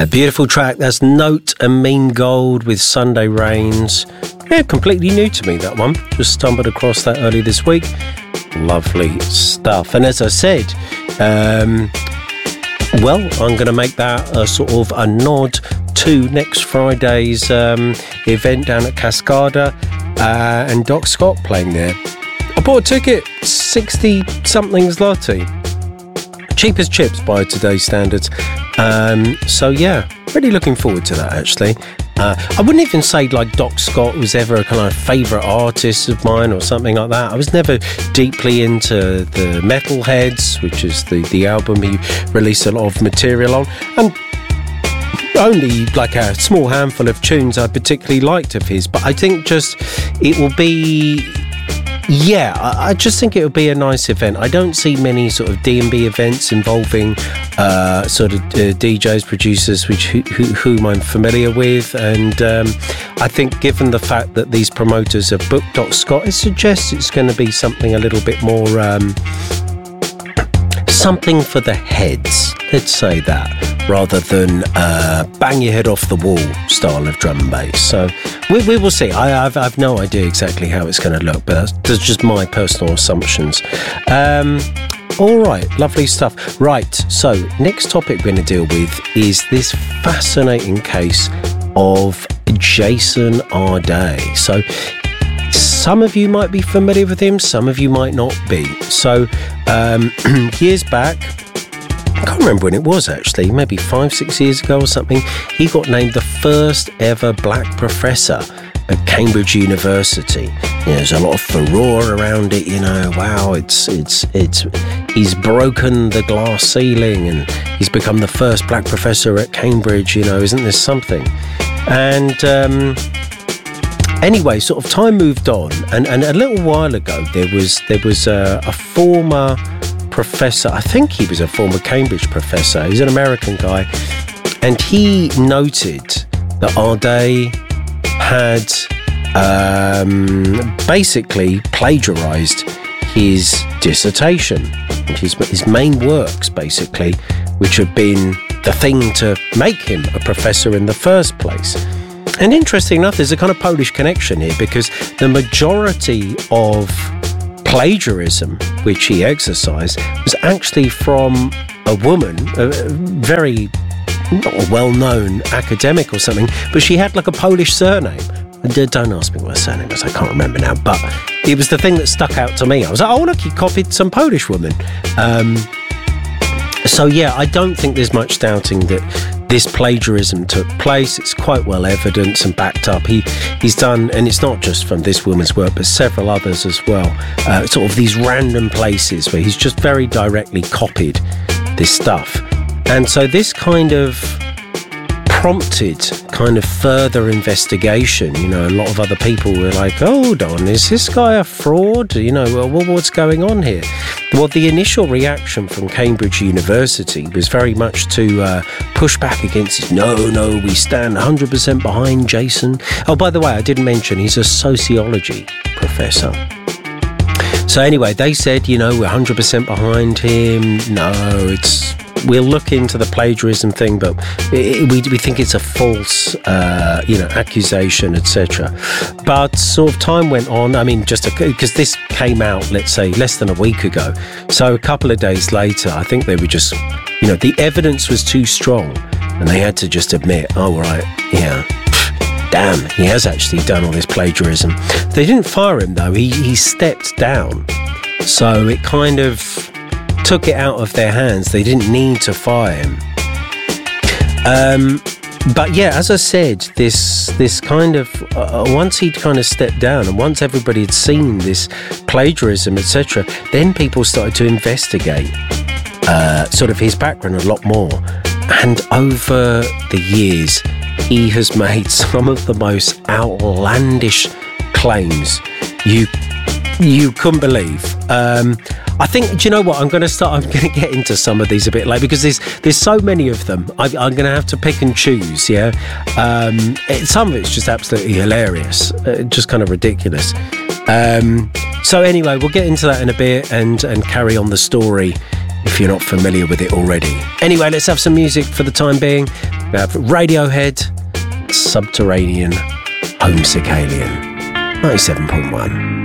Beautiful track. That's Note and Mean Gold with Sunday Rains. Yeah, completely new to me, that one. Just stumbled across that early this week. Lovely stuff. And as I said, I'm going to make that a sort of a nod to next Friday's event down at Cascada and Doc Scott playing there. I bought a ticket, 60-something zloty. Cheap as chips by today's standards. So yeah, really looking forward to that actually. I wouldn't even say like Doc Scott was ever a kind of favourite artist of mine or something like that. I was never deeply into the Metalheads, which is the album he released a lot of material on, and only like a small handful of tunes I particularly liked of his. But I think just it will be... Yeah, I just think it would be a nice event. I don't see many sort of D&B events involving sort of DJs, producers, whom I'm familiar with, and I think given the fact that these promoters have booked Doc Scott, it suggests it's going to be something a little bit more something for the heads, let's say that, rather than bang your head off the wall style of drum and bass. So we will see. I've no idea exactly how it's going to look, but that's just my personal assumptions. All right, lovely stuff. Right, so next topic we're going to deal with is this fascinating case of Jason Arday. So some of you might be familiar with him, some of you might not be. So years back, I can't remember when it was actually, maybe 5-6 years ago or something, he got named the first ever black professor at Cambridge University. There's a lot of furore around it, wow, he's broken the glass ceiling and he's become the first black professor at Cambridge, isn't this something? And anyway, sort of time moved on, and a little while ago there was a former professor, I think he was a former Cambridge professor, he's an American guy, and he noted that Arday had basically plagiarized his dissertation, his main works basically, which had been the thing to make him a professor in the first place. And interesting enough, there's a kind of Polish connection here, because the majority of plagiarism which he exercised was actually from a woman, a very not a well-known academic or something, but she had like a Polish surname. Don't ask me what her surname was, I can't remember now, but it was the thing that stuck out to me. I was like, oh look, he copied some Polish woman. So yeah, I don't think there's much doubting that this plagiarism took place. It's quite well evidenced and backed up. He's done, and it's not just from this woman's work, but several others as well, sort of these random places where he's just very directly copied this stuff. And so this kind of prompted kind of further investigation. A lot of other people were like, hold on, is this guy a fraud? What's going on here? Well, the initial reaction from Cambridge University was very much to push back against it. No, we stand 100% behind Jason. Oh, by the way, I didn't mention he's a sociology professor. So anyway, they said, we're 100% behind him. No, we'll look into the plagiarism thing, but we think it's a false, accusation, etc. But sort of time went on. I mean, just because this came out, let's say, less than a week ago. So a couple of days later, I think they were just, the evidence was too strong, and they had to just admit, oh, right, yeah, damn, he has actually done all this plagiarism. They didn't fire him, though. He stepped down. So it kind of took it out of their hands. They didn't need to fire him. But yeah, as I said, this kind of once he'd kind of stepped down, and once everybody had seen this plagiarism, etc., then people started to investigate sort of his background a lot more. And over the years, he has made some of the most outlandish claims you couldn't believe. I think, do you know what? I'm going to get into some of these a bit later, because there's so many of them. I'm going to have to pick and choose, yeah? Some of it's just absolutely hilarious, just kind of ridiculous. So anyway, we'll get into that in a bit and carry on the story if you're not familiar with it already. Anyway, let's have some music for the time being. We have Radiohead, Subterranean, Homesick Alien, 97.1.